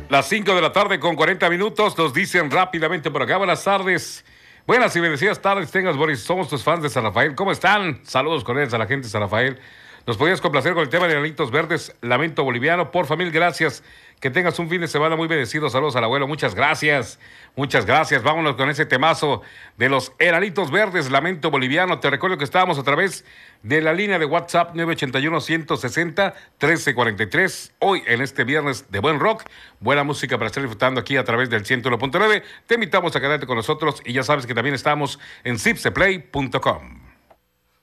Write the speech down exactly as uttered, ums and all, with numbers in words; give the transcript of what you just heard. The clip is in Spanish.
Las cinco de la tarde con cuarenta minutos nos dicen rápidamente por acá. Buenas tardes. Buenas y bendecidas tardes tengas, Boris. Somos tus fans de San Rafael. ¿Cómo están? Saludos cordiales a la gente de San Rafael. ¿Nos podías complacer con el tema de Enanitos Verdes, Lamento Boliviano? Por familia, gracias. Que tengas un fin de semana muy bendecido. Saludos al abuelo. Muchas gracias. Muchas gracias. Vámonos con ese temazo de los Enanitos Verdes, Lamento Boliviano. Te recuerdo que estábamos a través de la línea de WhatsApp nueve ocho uno, uno seis cero, uno tres cuatro tres. Hoy, en este viernes de buen rock, buena música para estar disfrutando aquí a través del ciento uno punto nueve. Te invitamos a quedarte con nosotros y ya sabes que también estamos en zipseplay punto com.